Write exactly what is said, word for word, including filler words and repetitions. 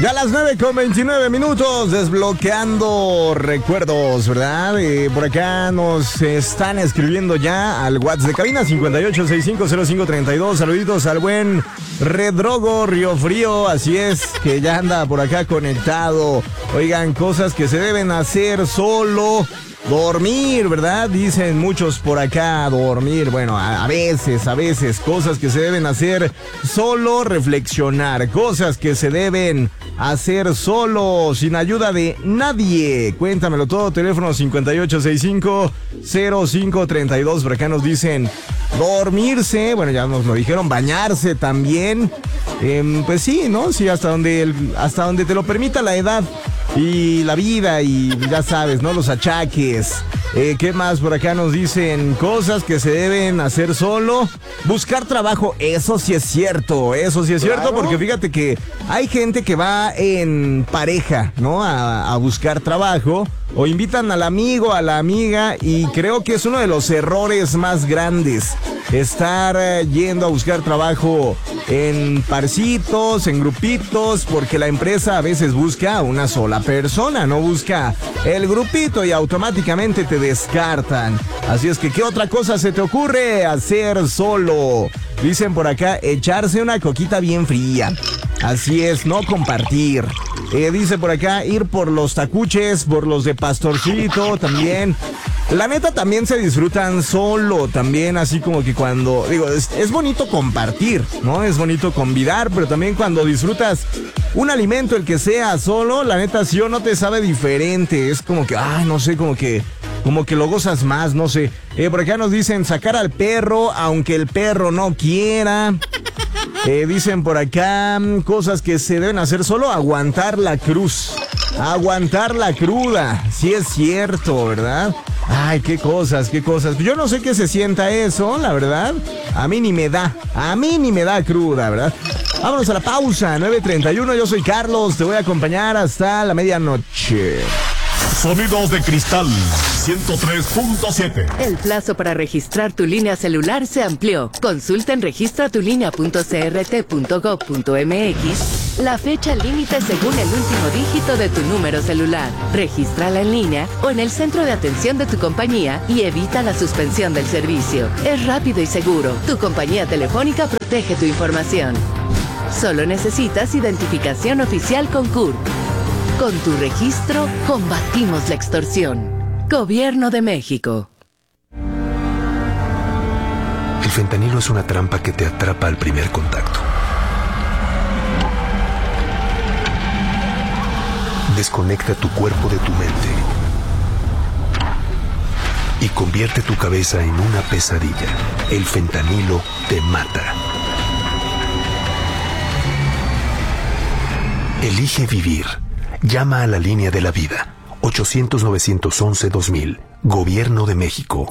Ya a las nueve con veintinueve minutos, desbloqueando recuerdos, ¿verdad? Eh, por acá nos están escribiendo ya al WhatsApp de cabina cincuenta y ocho sesenta y cinco cero cinco treinta y dos. Saluditos al buen Redrogo Río Frío, así es, que ya anda por acá conectado. Oigan, cosas que se deben hacer solo. Dormir, ¿verdad? Dicen muchos por acá, dormir. Bueno, a, a veces, a veces, cosas que se deben hacer solo, reflexionar. Cosas que se deben hacer solo, sin ayuda de nadie. Cuéntamelo todo, teléfono cincuenta y ocho sesenta y cinco cero cinco treinta y dos. Por acá nos dicen dormirse, bueno, ya nos lo dijeron, bañarse también. Eh, pues sí, ¿no? Sí, hasta donde, el, hasta donde te lo permita la edad y la vida y ya sabes, ¿no? Los achaques. Eh, ¿Qué más? Por acá nos dicen cosas que se deben hacer solo. Buscar trabajo, eso sí es cierto, eso sí es claro. Cierto, porque fíjate que hay gente que va en pareja, ¿no? A, a buscar trabajo. O invitan al amigo, a la amiga, y creo que es uno de los errores más grandes. Estar eh, yendo a buscar trabajo en parcitos, en grupitos, porque la empresa a veces busca a una sola persona, no busca el grupito y automáticamente te descartan. Así es que, ¿qué otra cosa se te ocurre hacer solo? Dicen por acá, echarse una coquita bien fría. Así es, no compartir. Eh, dice por acá, ir por los tacuches, por los de pastorcito también. La neta también se disfrutan solo, también así como que cuando, digo, es, es bonito compartir, ¿no? Es bonito convidar, pero también cuando disfrutas un alimento, el que sea solo, la neta sí o no te sabe diferente. Es como que, ay, no sé, como que... Como que lo gozas más, no sé. Eh, por acá nos dicen sacar al perro, aunque el perro no quiera. Eh, dicen por acá cosas que se deben hacer solo, aguantar la cruz. Aguantar la cruda. Sí es cierto, ¿verdad? Ay, qué cosas, qué cosas. Yo no sé qué se sienta eso, la verdad. A mí ni me da. A mí ni me da cruda, ¿verdad? Vámonos a la pausa. nueve treinta y uno, yo soy Carlos. Te voy a acompañar hasta la medianoche. Sonidos de Cristal ciento tres punto siete. El plazo para registrar tu línea celular se amplió. Consulta en registra tu línea punto c r t punto gov punto m x la fecha límite según el último dígito de tu número celular. Regístrala en línea o en el centro de atención de tu compañía y evita la suspensión del servicio. Es rápido y seguro. Tu compañía telefónica protege tu información. Solo necesitas identificación oficial con C U R. Con tu registro, combatimos la extorsión. Gobierno de México. El fentanilo es una trampa que te atrapa al primer contacto. Desconecta tu cuerpo de tu mente y convierte tu cabeza en una pesadilla. El fentanilo te mata. Elige vivir. Llama a la línea de la vida. ochocientos, novecientos once, dos mil. Gobierno de México.